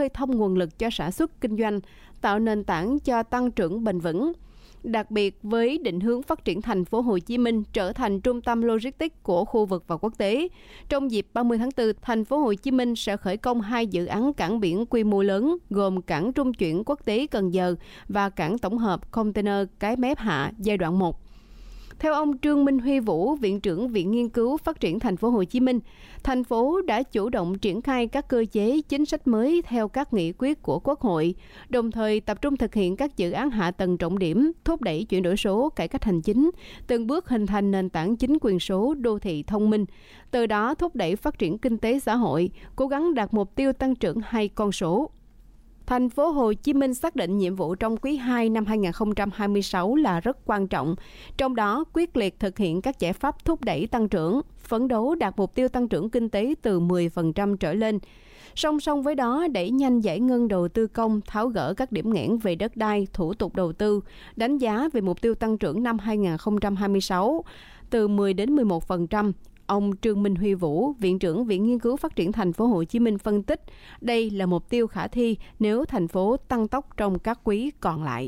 khơi thông nguồn lực cho sản xuất kinh doanh, tạo nền tảng cho tăng trưởng bền vững. Đặc biệt với định hướng phát triển thành phố Hồ Chí Minh trở thành trung tâm logistics của khu vực và quốc tế. Trong dịp 30 tháng 4, thành phố Hồ Chí Minh sẽ khởi công 2 dự án cảng biển quy mô lớn gồm cảng trung chuyển quốc tế Cần Giờ và cảng tổng hợp container Cái Mép Hạ giai đoạn 1. Theo ông Trương Minh Huy Vũ, Viện trưởng Viện Nghiên cứu Phát triển Thành phố Hồ Chí Minh, thành phố đã chủ động triển khai các cơ chế chính sách mới theo các nghị quyết của Quốc hội, đồng thời tập trung thực hiện các dự án hạ tầng trọng điểm, thúc đẩy chuyển đổi số, cải cách hành chính, từng bước hình thành nền tảng chính quyền số, đô thị thông minh, từ đó thúc đẩy phát triển kinh tế xã hội, cố gắng đạt mục tiêu tăng trưởng 2 con số. Thành phố Hồ Chí Minh xác định nhiệm vụ trong quý 2 năm 2026 là rất quan trọng, trong đó quyết liệt thực hiện các giải pháp thúc đẩy tăng trưởng, phấn đấu đạt mục tiêu tăng trưởng kinh tế từ 10% trở lên. Song song với đó, đẩy nhanh giải ngân đầu tư công, tháo gỡ các điểm nghẽn về đất đai, thủ tục đầu tư, đánh giá về mục tiêu tăng trưởng năm 2026 từ 10 đến 11%. Ông Trương Minh Huy Vũ, Viện trưởng Viện Nghiên cứu Phát triển Thành phố Hồ Chí Minh phân tích, đây là mục tiêu khả thi nếu thành phố tăng tốc trong các quý còn lại.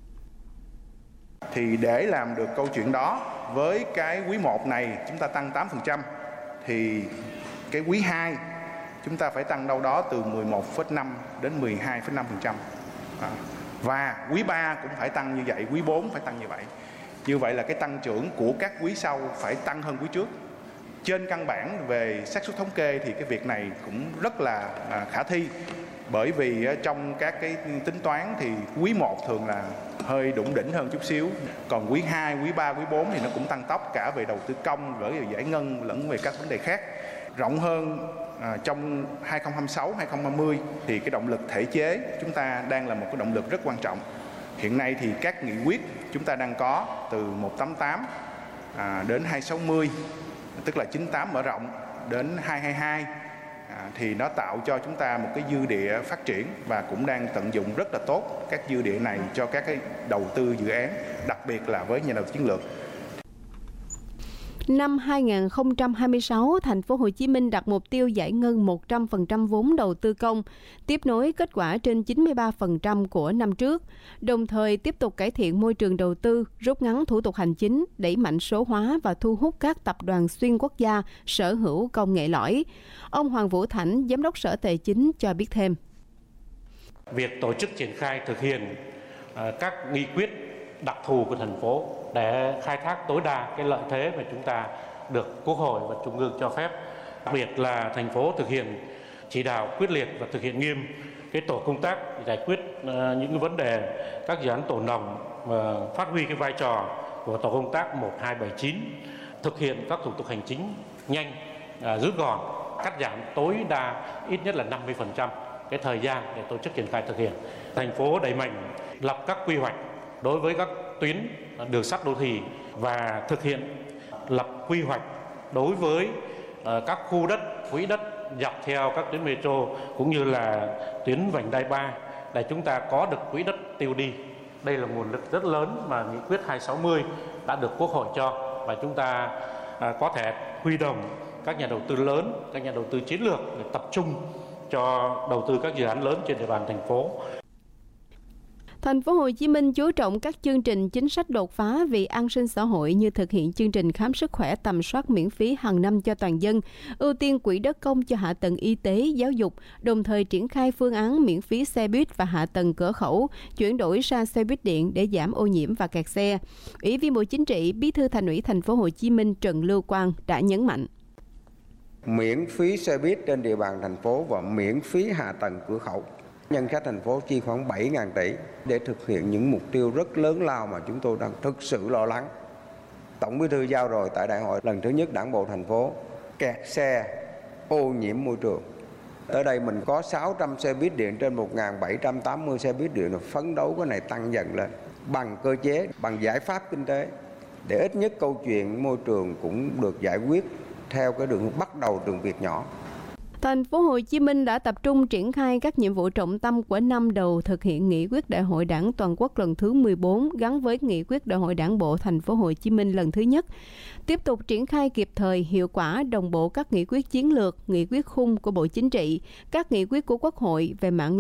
Thì để làm được câu chuyện đó, với cái quý 1 này chúng ta tăng 8%, thì cái quý 2 chúng ta phải tăng đâu đó từ 11,5 đến 12,5%. Và quý 3 cũng phải tăng như vậy, quý 4 phải tăng như vậy. Như vậy là cái tăng trưởng của các quý sau phải tăng hơn quý trước. Trên căn bản về xác suất thống kê thì cái việc này cũng rất là khả thi, bởi vì trong các cái tính toán thì quý 1 thường là hơi đủng đỉnh hơn chút xíu, còn quý 2, quý 3, quý 4 thì nó cũng tăng tốc cả về đầu tư công, rồi giải ngân lẫn về các vấn đề khác. Rộng hơn trong 2026, 2030 thì cái động lực thể chế chúng ta đang là một cái động lực rất quan trọng. Hiện nay thì các nghị quyết chúng ta đang có từ 188 đến 260, tức là 98 mở rộng đến 222, thì nó tạo cho chúng ta một cái dư địa phát triển và cũng đang tận dụng rất là tốt các dư địa này cho các cái đầu tư dự án, đặc biệt là với nhà đầu tư chiến lược. Năm 2026, thành phố Hồ Chí Minh đặt mục tiêu giải ngân 100% vốn đầu tư công, tiếp nối kết quả trên 93% của năm trước, đồng thời tiếp tục cải thiện môi trường đầu tư, rút ngắn thủ tục hành chính, đẩy mạnh số hóa và thu hút các tập đoàn xuyên quốc gia sở hữu công nghệ lõi. Ông Hoàng Vũ Thảnh, Giám đốc Sở Tài chính cho biết thêm. Việc tổ chức triển khai thực hiện các nghị quyết đặc thù của thành phố để khai thác tối đa cái lợi thế mà chúng ta được Quốc hội và Trung ương cho phép. Đặc biệt là thành phố thực hiện chỉ đạo quyết liệt và thực hiện nghiêm cái tổ công tác giải quyết những cái vấn đề các dự án tồn đọng, phát huy cái vai trò của tổ công tác 1279, thực hiện các thủ tục hành chính nhanh, rút gọn, cắt giảm tối đa ít nhất là 50% cái thời gian để tổ chức triển khai thực hiện. Thành phố đẩy mạnh lập các quy hoạch đối với các tuyến đường sắt đô thị và thực hiện lập quy hoạch đối với các khu đất, quỹ đất dọc theo các tuyến metro cũng như là tuyến vành đai 3 để chúng ta có được quỹ đất tiêu đi. Đây là nguồn lực rất lớn mà nghị quyết 260 đã được Quốc hội cho, và chúng ta có thể huy động các nhà đầu tư lớn, các nhà đầu tư chiến lược để tập trung cho đầu tư các dự án lớn trên địa bàn thành phố. Thành phố Hồ Chí Minh chú trọng các chương trình chính sách đột phá vì an sinh xã hội như thực hiện chương trình khám sức khỏe tầm soát miễn phí hàng năm cho toàn dân, ưu tiên quỹ đất công cho hạ tầng y tế, giáo dục, đồng thời triển khai phương án miễn phí xe buýt và hạ tầng cửa khẩu, chuyển đổi sang xe buýt điện để giảm ô nhiễm và kẹt xe. Ủy viên Bộ Chính trị, Bí thư Thành ủy Thành phố Hồ Chí Minh Trần Lưu Quang đã nhấn mạnh. Miễn phí xe buýt trên địa bàn thành phố và miễn phí hạ tầng cửa khẩu. Ngân sách thành phố chi khoảng 7.000 tỷ để thực hiện những mục tiêu rất lớn lao mà chúng tôi đang thực sự lo lắng. Tổng Bí thư giao rồi tại đại hội lần thứ nhất Đảng bộ thành phố, kẹt xe, ô nhiễm môi trường. Tới đây mình có 600 xe buýt điện trên 1.780 xe buýt điện, phấn đấu cái này tăng dần lên bằng cơ chế, bằng giải pháp kinh tế để ít nhất câu chuyện môi trường cũng được giải quyết theo cái đường bắt đầu từ việc nhỏ. Thành phố Hồ Chí Minh đã tập trung triển khai các nhiệm vụ trọng tâm của năm đầu thực hiện nghị quyết Đại hội Đảng toàn quốc lần thứ 14 gắn với nghị quyết Đại hội Đảng bộ Thành phố Hồ Chí Minh lần thứ nhất. Tiếp tục triển khai kịp thời, hiệu quả, đồng bộ các nghị quyết chiến lược, nghị quyết khung của Bộ Chính trị, các nghị quyết của Quốc hội về mạng